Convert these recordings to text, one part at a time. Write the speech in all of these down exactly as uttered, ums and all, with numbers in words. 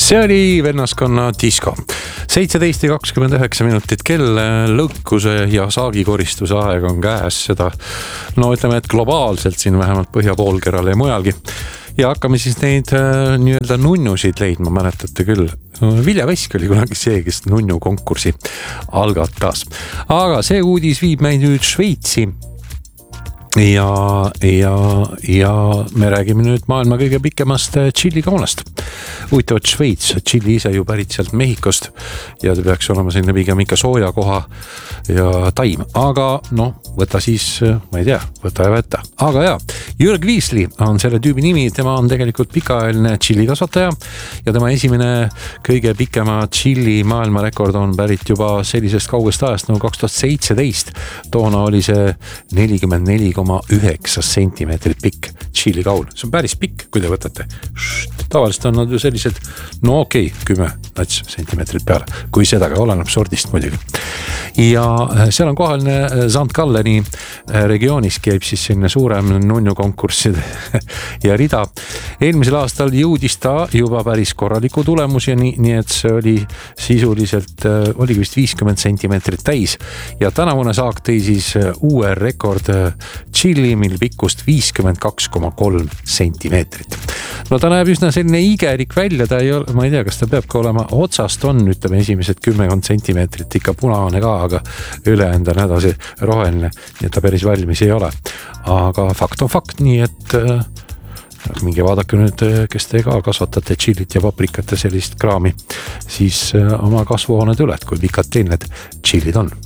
See oli vennaskonna disko. seitseteist ja kakskümmend üheksa minutit kell, lõkkuse ja saagikoristuse aeg on käes, seda no ütleme, et globaalselt siin vähemalt põhjapoolkeral ja mujalgi. Ja hakkame siis neid äh, nii-öelda nunnusid leidma, mäletate küll. Vilja Vesk oli kunagi see, kes nunnu konkursi algatas. Aga see uudis viib meid nüüd Šveitsi. Ja, ja, ja me räägime nüüd maailma kõige pikemast tšillikaunast. Huvitavat Šveits, tšilli ise ju pärit sealt Mehhikost ja ta peaks olema sinna pigem ikka sooja koha ja taim. Aga no, võta siis, ma ei tea, võta ja võtta. Aga jaa, Jürg Viisli on selle tüübi nimi, tema on tegelikult pikaajaline tšilli kasvataja ja tema esimene kõige pikema tšilli maailmarekord on pärit juba sellisest kaugest ajast nagu kaks tuhat seitseteist. Toona oli see nelikümmend neli koma üheksa sentimeetrit pikk tšilli kaun. See on päris pikk, kui te võtate. Tavaliselt on nad ju sellised, no okei, okay, kümme nats sentimeetrit peale, kui seda ka oleneb sordist muidugi. Ja seal on kohaline Zandkalleni regioonis käib siis sinna suurem nunnu konkursside ja rida. Eelmisel aastal jõudis ta juba päris korraliku tulemusi, nii, nii et see oli sisuliselt, oli vist viiskümmend sentimeetrit täis ja tänavune saak tõi siis uue rekord tšilli, mil pikkust viiskümmend kaks koma kolm sentimeetrit. No ta näeb üsna selline igerik välja, ta ei ole, ma ei tea, kas ta peab ka olema otsast on, ütleme esimesed kümmekond sentimeetrit ikka punane ka, aga ülejäänud on hädasi roheline, nii et ta päris valmis ei ole. Aga fakt on fakt, nii et äh, minge vaadake nüüd, kes te ka kasvatate tšillit ja paprikat ja sellist kraami, siis äh, oma kasvuhooned üle, kui pikad teil need tšillid on.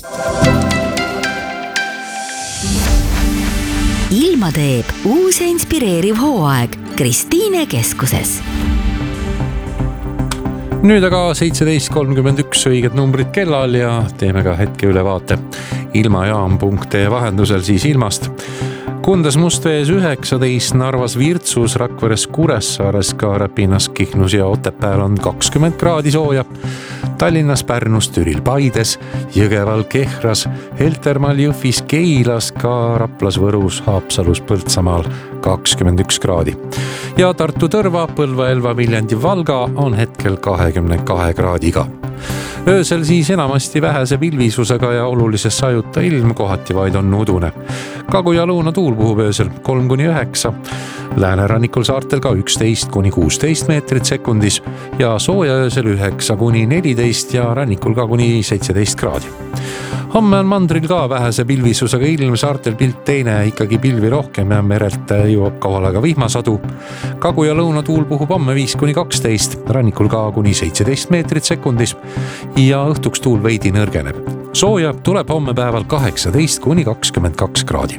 Ilma teeb uus ja inspireeriv hooaeg Kristiine keskuses. Nüüd aga seitseteist kolmkümmend üks õiged numbrid kellal ja teeme ka hetke ülevaate ilmajaam punkt ee vahendusel siis ilmast. Kundas Mustvees üheksateist, Narvas Virtsus, Rakveres Kuressaares, ka Räpinas, Kihnus ja Otepääl on kakskümmend kraadi sooja. Tallinnas, Pärnus, Türil, Paides, Jõgeval, Kehras, Heltermaal, Jõhvis, Keilas, ka Raplas, Võrus, Haapsalus, Põltsamaal kakskümmend üks kraadi. Ja Tartu, Tõrva, Põlva, Elva, Viljandi, Valga on hetkel kahekümne kahe kraadiga. Öösel siis enamasti vähese pilvisusega ja olulises sajuta ilm, kohati vaid on udune. Kagu ja lõuna tuul puhub öösel kolm kuni üheksa, Läänerannikul saartel ka üksteist kuni kuusteist meetrit sekundis ja sooja öösel üheksa kuni neliteist ja rannikul ka kuni seitseteist kraadi. Homme on mandril ka vähese pilvisusega ilm, saartel pilt teine, ikkagi pilvi rohkem ja merelt jõuab kauale ka vihmasadu. Kagu ja lõuna tuul puhub homme viis kuni kaksteist, rannikul ka kuni seitseteist meetrit sekundis ja õhtuks tuul veidi nõrgeneb. Sooja tuleb homme päeval kaheksateist kuni kakskümmend kaks kraadi.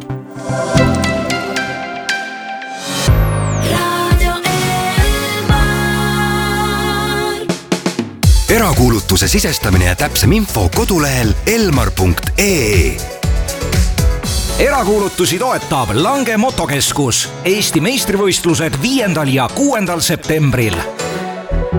Erakuulutuse sisestamine ja täpsem info kodulehel elmar punkt ee. Erakuulutusi toetab Lange motokeskus. Eesti meistrivõistlused viiendal ja kuuendal septembril.